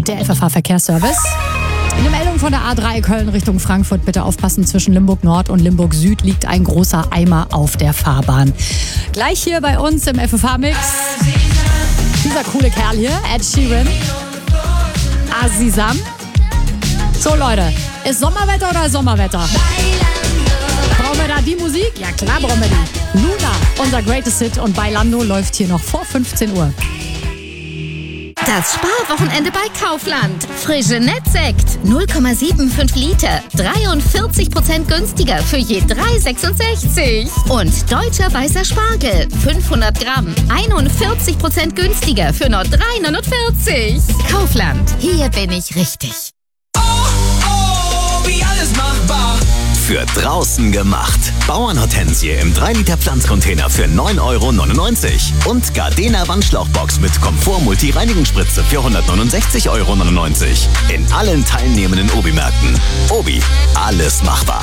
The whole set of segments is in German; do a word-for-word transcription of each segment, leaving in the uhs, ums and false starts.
der F F H-Verkehrsservice. Eine Meldung von der A drei Köln Richtung Frankfurt. Bitte aufpassen, zwischen Limburg Nord und Limburg Süd liegt ein großer Eimer auf der Fahrbahn. Gleich hier bei uns im F F H-Mix dieser coole Kerl hier, Ed Sheeran. Azizam. So Leute, ist Sommerwetter oder Sommerwetter? Brauchen wir da die Musik? Ja klar brauchen wir die. Luna, unser Greatest Hit, und Bailando läuft hier noch vor fünfzehn Uhr. Das Sparwochenende bei Kaufland. Frische Nettsekt, null Komma fünfundsiebzig Liter, dreiundvierzig Prozent günstiger für je drei Komma sechsundsechzig. Und deutscher weißer Spargel, fünfhundert Gramm, einundvierzig Prozent günstiger für nur drei Komma neunundvierzig. Kaufland, hier bin ich richtig. Oh, oh, wie alles machbar. Für draußen gemacht. Bauernhortensie im drei Liter Pflanzcontainer für neun Euro neunundneunzig. Und Gardena Wandschlauchbox mit Komfort-Multi-Reinigungsspritze für hundertneunundsechzig Euro neunundneunzig. In allen teilnehmenden Obi-Märkten. Obi, alles machbar.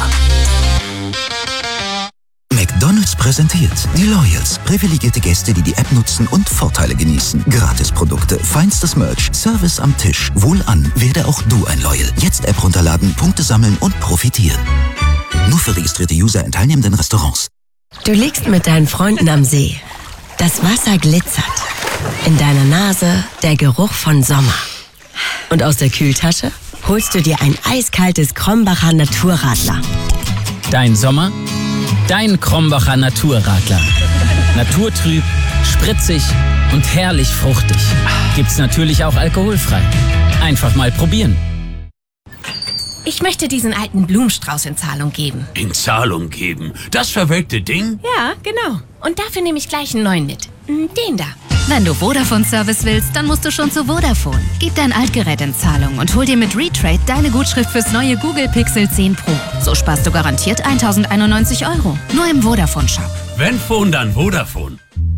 McDonald's präsentiert die Loyals. Privilegierte Gäste, die die App nutzen und Vorteile genießen. Gratisprodukte, feinstes Merch, Service am Tisch. Wohlan, werde auch du ein Loyal. Jetzt App runterladen, Punkte sammeln und profitieren. Nur für registrierte User in teilnehmenden Restaurants. Du liegst mit deinen Freunden am See. Das Wasser glitzert. In deiner Nase der Geruch von Sommer. Und aus der Kühltasche holst du dir ein eiskaltes Krombacher Naturradler. Dein Sommer? Dein Krombacher Naturradler. Naturtrüb, spritzig und herrlich fruchtig. Gibt's natürlich auch alkoholfrei. Einfach mal probieren. Ich möchte diesen alten Blumenstrauß in Zahlung geben. In Zahlung geben? Das verwelkte Ding? Ja, genau. Und dafür nehme ich gleich einen neuen mit. Den da. Wenn du Vodafone-Service willst, dann musst du schon zu Vodafone. Gib dein Altgerät in Zahlung und hol dir mit Retrade deine Gutschrift fürs neue Google Pixel zehn Pro. So sparst du garantiert eintausendeinundneunzig Euro. Nur im Vodafone-Shop. Wenn Phone, dann Vodafone.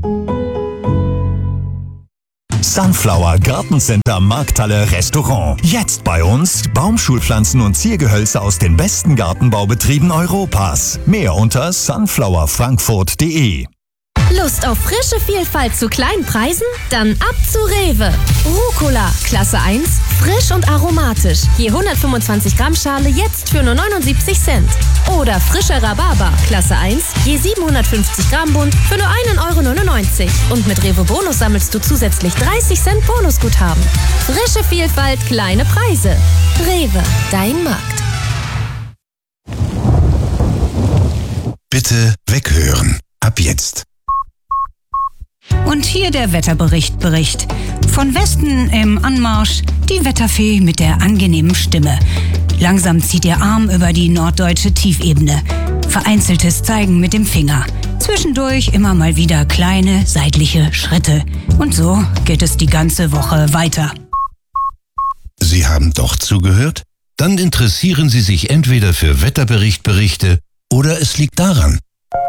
Sunflower Gartencenter Markthalle Restaurant. Jetzt bei uns Baumschulpflanzen und Ziergehölze aus den besten Gartenbaubetrieben Europas. Mehr unter sunflower frankfurt punkt de. Lust auf frische Vielfalt zu kleinen Preisen? Dann ab zu Rewe. Rucola, Klasse eins, frisch und aromatisch. Je hundertfünfundzwanzig Gramm Schale jetzt für nur neunundsiebzig Cent. Oder frischer Rhabarber, Klasse eins, je siebenhundertfünfzig Gramm Bund für nur einen Euro neunundneunzig. Und mit Rewe Bonus sammelst du zusätzlich dreißig Cent Bonusguthaben. Frische Vielfalt, kleine Preise. Rewe, dein Markt. Bitte weghören. Ab jetzt. Und hier der Wetterbericht Bericht. Von Westen im Anmarsch die Wetterfee mit der angenehmen Stimme. Langsam zieht ihr Arm über die norddeutsche Tiefebene. Vereinzeltes Zeigen mit dem Finger. Zwischendurch immer mal wieder kleine seitliche Schritte. Und so geht es die ganze Woche weiter. Sie haben doch zugehört? Dann interessieren Sie sich entweder für Wetterberichtberichte oder es liegt daran.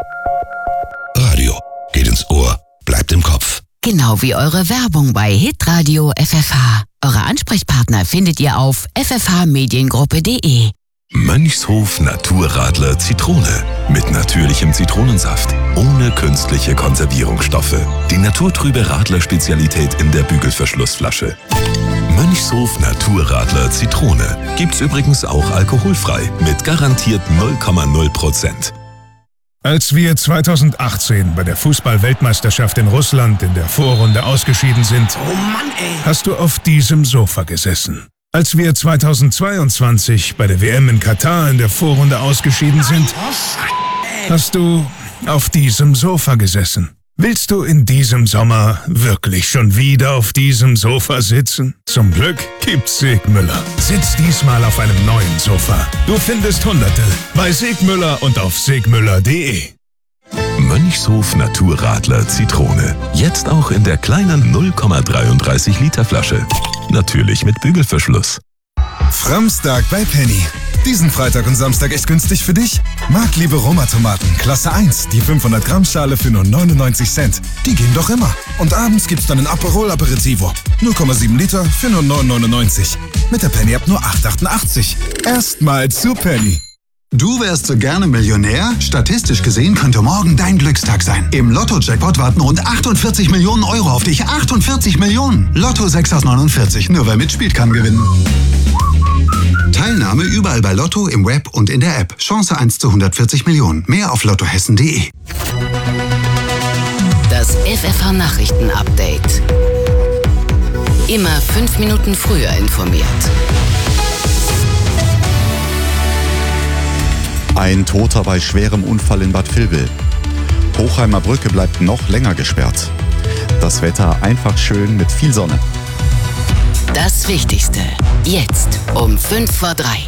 Radio geht ins Ohr. Bleibt im Kopf. Genau wie eure Werbung bei Hitradio F F H. Eure Ansprechpartner findet ihr auf f f h mediengruppe punkt de. Mönchshof Naturradler Zitrone. Mit natürlichem Zitronensaft. Ohne künstliche Konservierungsstoffe. Die naturtrübe Radler-Spezialität in der Bügelverschlussflasche. Mönchshof Naturradler Zitrone. Gibt's übrigens auch alkoholfrei. Mit garantiert null Komma null Prozent. Als wir zweitausendachtzehn bei der Fußball-Weltmeisterschaft in Russland in der Vorrunde ausgeschieden sind, oh Mann, ey. hast du auf diesem Sofa gesessen. Als wir zweitausendzweiundzwanzig bei der W M in Katar in der Vorrunde ausgeschieden sind, hast du auf diesem Sofa gesessen. Willst du in diesem Sommer wirklich schon wieder auf diesem Sofa sitzen? Zum Glück gibt's Segmüller. Sitz diesmal auf einem neuen Sofa. Du findest Hunderte bei Segmüller und auf segmüller punkt de. Mönchshof Naturradler Zitrone. Jetzt auch in der kleinen null Komma dreiunddreißig Liter Flasche. Natürlich mit Bügelverschluss. Framstag bei Penny. Diesen Freitag und Samstag echt günstig für dich? Marktliebe Roma-Tomaten, Klasse eins, die fünfhundert Gramm Schale für nur neunundneunzig Cent. Die gehen doch immer. Und abends gibt's dann ein Aperol Aperitivo. null Komma sieben Liter für nur neun neunundneunzig. Mit der Penny-App nur acht achtundachtzig. Erstmal zu Penny. Du wärst so gerne Millionär? Statistisch gesehen könnte morgen dein Glückstag sein. Im Lotto-Jackpot warten rund achtundvierzig Millionen Euro auf dich. achtundvierzig Millionen! Lotto sechs aus neunundvierzig. Nur wer mitspielt, kann gewinnen. Teilnahme überall bei Lotto, im Web und in der App. Chance eins zu hundertvierzig Millionen. Mehr auf lottohessen punkt de. Das F F H-Nachrichten-Update. Immer fünf Minuten früher informiert. Ein Toter bei schwerem Unfall in Bad Vilbel. Hochheimer Brücke bleibt noch länger gesperrt. Das Wetter einfach schön mit viel Sonne. Das Wichtigste. Jetzt um fünf vor drei.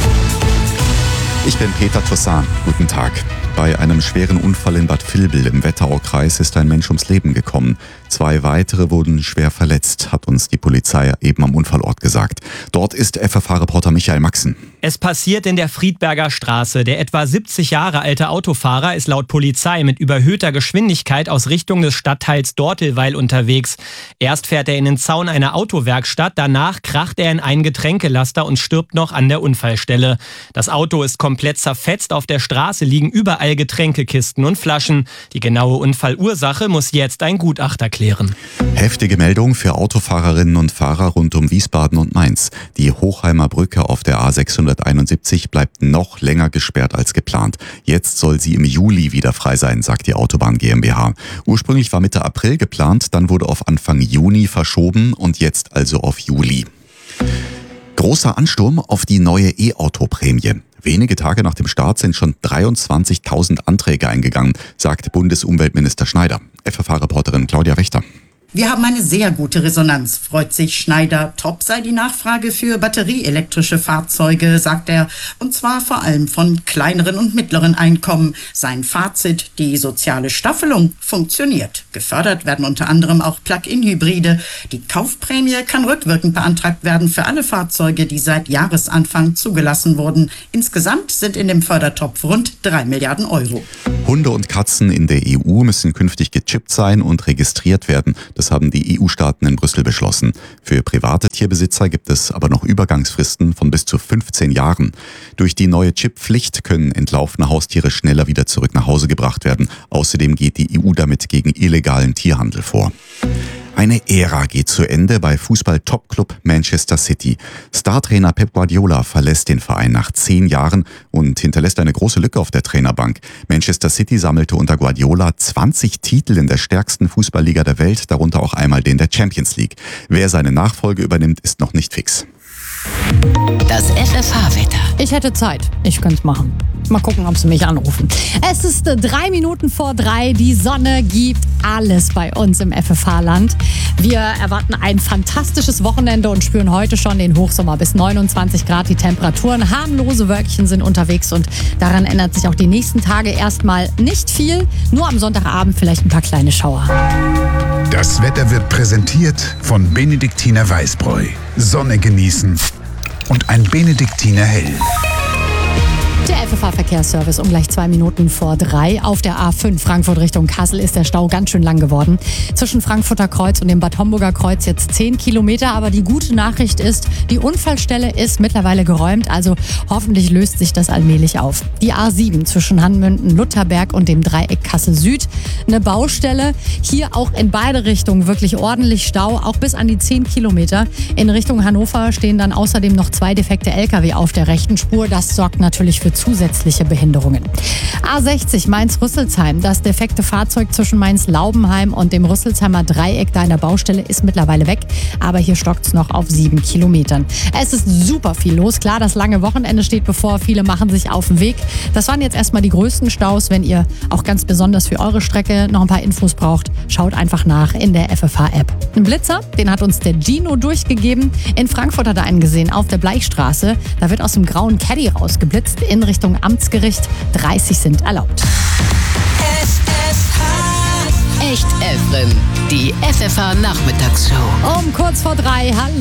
Ich bin Peter Toussaint. Guten Tag. Bei einem schweren Unfall in Bad Vilbel im Wetteraukreis ist ein Mensch ums Leben gekommen. Zwei weitere wurden schwer verletzt, hat uns die Polizei eben am Unfallort gesagt. Dort ist F F H-Reporter Michael Maxen. Es passiert in der Friedberger Straße. Der etwa siebzig Jahre alte Autofahrer ist laut Polizei mit überhöhter Geschwindigkeit aus Richtung des Stadtteils Dortelweil unterwegs. Erst fährt er in den Zaun einer Autowerkstatt, danach kracht er in einen Getränkelaster und stirbt noch an der Unfallstelle. Das Auto ist komplett zerfetzt, auf der Straße liegen überall Getränkekisten und Flaschen. Die genaue Unfallursache muss jetzt ein Gutachter klären. Heftige Meldung für Autofahrerinnen und Fahrer rund um Wiesbaden und Mainz. Die Hochheimer Brücke auf der A sechshunderteinundsiebzig bleibt noch länger gesperrt als geplant. Jetzt soll sie im Juli wieder frei sein, sagt die Autobahn GmbH. Ursprünglich war Mitte April geplant, dann wurde auf Anfang Juni verschoben und jetzt also auf Juli. Großer Ansturm auf die neue E-Auto-Prämie. Wenige Tage nach dem Start sind schon dreiundzwanzigtausend Anträge eingegangen, sagt Bundesumweltminister Schneider. F F H-Reporterin Claudia Wächter. Wir haben eine sehr gute Resonanz, freut sich Schneider. Top sei die Nachfrage für batterieelektrische Fahrzeuge, sagt er. Und zwar vor allem von kleineren und mittleren Einkommen. Sein Fazit, die soziale Staffelung funktioniert. Gefördert werden unter anderem auch Plug-in-Hybride. Die Kaufprämie kann rückwirkend beantragt werden für alle Fahrzeuge, die seit Jahresanfang zugelassen wurden. Insgesamt sind in dem Fördertopf rund drei Milliarden Euro. Hunde und Katzen in der E U müssen künftig gechippt sein und registriert werden. Das haben die E U-Staaten in Brüssel beschlossen. Für private Tierbesitzer gibt es aber noch Übergangsfristen von bis zu fünfzehn Jahren. Durch die neue Chip-Pflicht können entlaufene Haustiere schneller wieder zurück nach Hause gebracht werden. Außerdem geht die E U damit gegen illegalen Tierhandel vor. Eine Ära geht zu Ende bei Fußball-Topclub Manchester City. Startrainer Pep Guardiola verlässt den Verein nach zehn Jahren und hinterlässt eine große Lücke auf der Trainerbank. Manchester City sammelte unter Guardiola zwanzig Titel in der stärksten Fußballliga der Welt, darunter auch einmal den der Champions League. Wer seine Nachfolge übernimmt, ist noch nicht fix. Das F F H-Wetter. Ich hätte Zeit. Ich könnte es machen. Mal gucken, ob sie mich anrufen. Es ist äh, drei Minuten vor drei. Die Sonne gibt alles bei uns im F F H-Land. Wir erwarten ein fantastisches Wochenende und spüren heute schon den Hochsommer bis neunundzwanzig Grad. Die Temperaturen, harmlose Wölkchen sind unterwegs und daran ändert sich auch die nächsten Tage erstmal nicht viel. Nur am Sonntagabend vielleicht ein paar kleine Schauer. Das Wetter wird präsentiert von Benediktiner Weißbräu. Sonne genießen und ein Benediktiner Hell. Der F F H-Verkehrsservice um gleich zwei Minuten vor drei. Auf der A fünf Frankfurt Richtung Kassel ist der Stau ganz schön lang geworden. Zwischen Frankfurter Kreuz und dem Bad Homburger Kreuz jetzt zehn Kilometer. Aber die gute Nachricht ist, die Unfallstelle ist mittlerweile geräumt. Also hoffentlich löst sich das allmählich auf. Die A sieben zwischen Hanmünden, Lutherberg und dem Dreieck Kassel Süd. Eine Baustelle. Hier auch in beide Richtungen wirklich ordentlich Stau. Auch bis an die zehn Kilometer. In Richtung Hannover stehen dann außerdem noch zwei defekte L K W auf der rechten Spur. Das sorgt natürlich für zusätzliche Behinderungen. A sechzig Mainz-Rüsselsheim. Das defekte Fahrzeug zwischen Mainz-Laubenheim und dem Rüsselsheimer Dreieck da in der Baustelle ist mittlerweile weg, aber hier stockt es noch auf sieben Kilometern. Es ist super viel los. Klar, das lange Wochenende steht bevor. Viele machen sich auf den Weg. Das waren jetzt erstmal die größten Staus. Wenn ihr auch ganz besonders für eure Strecke noch ein paar Infos braucht, schaut einfach nach in der F F H-App. Ein Blitzer, den hat uns der Gino durchgegeben. In Frankfurt hat er einen gesehen, auf der Bleichstraße. Da wird aus dem grauen Caddy rausgeblitzt in Richtung Amtsgericht. dreißig sind erlaubt. Echt Efren, die F F H-Nachmittagsshow. Um kurz vor drei, hallo.